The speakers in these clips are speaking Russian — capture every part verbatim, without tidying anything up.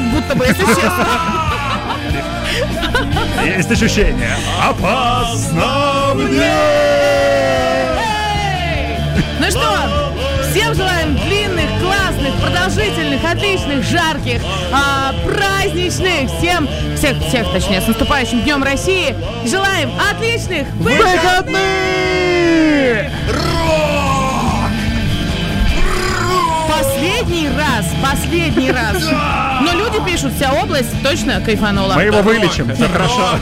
будто бы, если честно. Есть ощущение. Опасно мне! Ну что, всем желаем длинных, классных, продолжительных, отличных, жарких, а, праздничных, всем, всех, всех, точнее, с наступающим Днем России. Желаем отличных выходных! Последний раз, последний раз. Но люди пишут, вся область точно кайфанула. Мы его вылечим, все хорошо.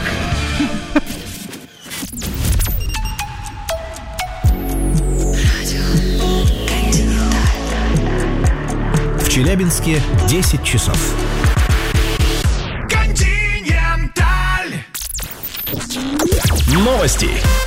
В Челябинске десять часов. Континенталь. Новости.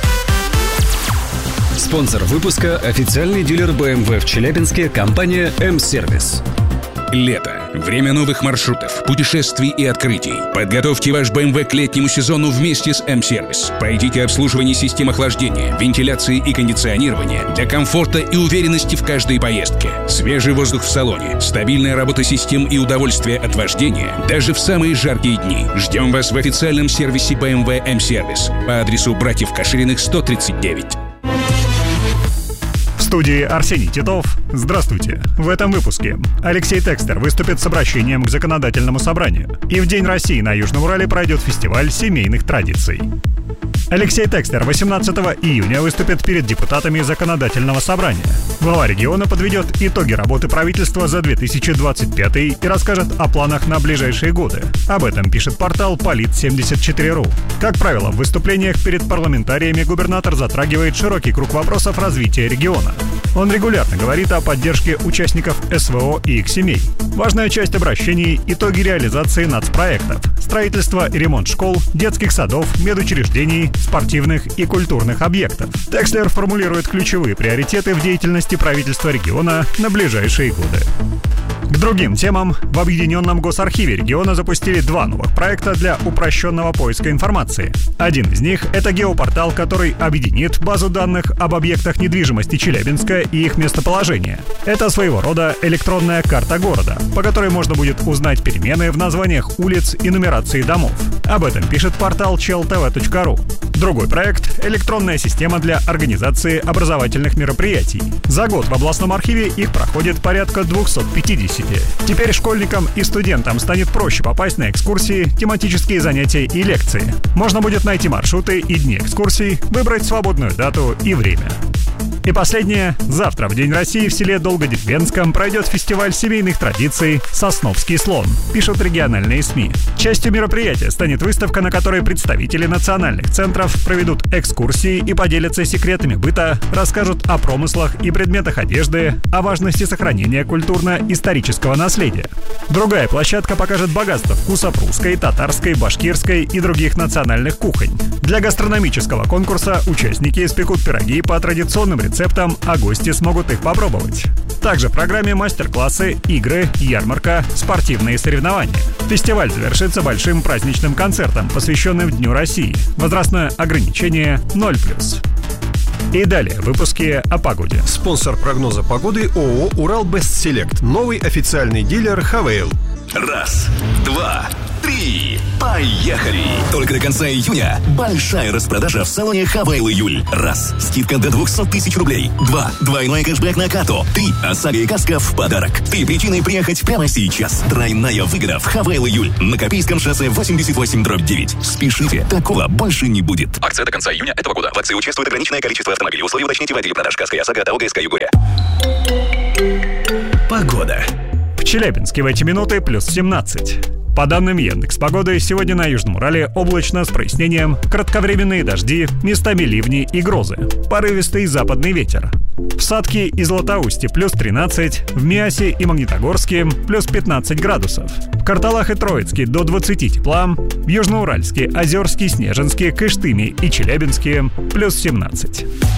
Спонсор выпуска – официальный дилер бэ эм вэ в Челябинске, компания М-Сервис. Лето. Время новых маршрутов, путешествий и открытий. Подготовьте ваш бэ эм вэ к летнему сезону вместе с М-Сервис. Пройдите обслуживание систем охлаждения, вентиляции и кондиционирования для комфорта и уверенности в каждой поездке. Свежий воздух в салоне, стабильная работа систем и удовольствие от вождения даже в самые жаркие дни. Ждем вас в официальном сервисе бэ эм вэ М-Сервис по адресу Братьев Кашириных, сто тридцать девять. В студии Арсений Титов. Здравствуйте. В этом выпуске Алексей Текстер выступит с обращением к законодательному собранию. И в День России на Южном Урале пройдет фестиваль семейных традиций. Алексей Текстер восемнадцатого июня выступит перед депутатами законодательного собрания. Глава региона подведет итоги работы правительства за две тысячи двадцать пятый и расскажет о планах на ближайшие годы. Об этом пишет портал Полит семьдесят четыре точка ру. Как правило, в выступлениях перед парламентариями губернатор затрагивает широкий круг вопросов развития региона. Он регулярно говорит о поддержке участников эс вэ о и их семей. Важная часть обращений – итоги реализации нацпроектов, строительство и ремонт школ, детских садов, медучреждений, спортивных и культурных объектов. Текстер формулирует ключевые приоритеты в деятельности правительства региона на ближайшие годы. К другим темам. В Объединенном госархиве региона запустили два новых проекта для упрощенного поиска информации. Один из них — это геопортал, который объединит базу данных об объектах недвижимости Челябинска и их местоположение. Это своего рода электронная карта города, по которой можно будет узнать перемены в названиях улиц и нумерации домов. Об этом пишет портал чел тэ вэ точка ру. Другой проект — электронная система для организации образовательных мероприятий. За год в областном архиве их проходит порядка двести пятьдесят. Теперь школьникам и студентам станет проще попасть на экскурсии, тематические занятия и лекции. Можно будет найти маршруты и дни экскурсий, выбрать свободную дату и время. И последнее. Завтра, в День России, в селе Долгодеревенском пройдет фестиваль семейных традиций «Сосновский слон», пишут региональные СМИ. Частью мероприятия станет выставка, на которой представители национальных центров проведут экскурсии и поделятся секретами быта, расскажут о промыслах и предметах одежды, о важности сохранения культурно-исторического наследия. Другая площадка покажет богатство вкусов русской, татарской, башкирской и других национальных кухонь. Для гастрономического конкурса участники испекут пироги по традиционным рецептам, а гости смогут их попробовать. Также в программе мастер-классы, игры, ярмарка, спортивные соревнования. Фестиваль завершится большим праздничным концертом, посвященным Дню России. Возрастное ограничение ноль плюс. И далее выпуски о погоде. Спонсор прогноза погоды ООО «Уралбестселект». Новый официальный дилер «Хавейл». Раз, два, три, поехали! Только до конца июня большая распродажа в салоне Хавейл июль. Раз, скидка до двести тысяч рублей. Два, двойной кэшбэк на карту. Три, ОСАГО и каска в подарок. Три причины приехать прямо сейчас. Тройная выгода в Хавейл июль. На Копейском шоссе восемьдесят восемь дробь девять. Спешите, такого больше не будет. Акция до конца июня этого года. В акции участвует ограниченное количество автомобилей. Условия уточните в отделе продаж каска и ОСАГО от ОГСК Югория. Погода. В Челябинске в эти минуты плюс семнадцать. По данным Яндекс.Погоды, сегодня на Южном Урале облачно с прояснением, кратковременные дожди, местами ливни и грозы, порывистый западный ветер. В Сатке и Златоусте плюс тринадцать, в Миасе и Магнитогорске плюс пятнадцать градусов, в Карталах и Троицке до двадцати тепла, в Южноуральске, Озерске, Снежинске, Кыштыме и Челябинске плюс семнадцать.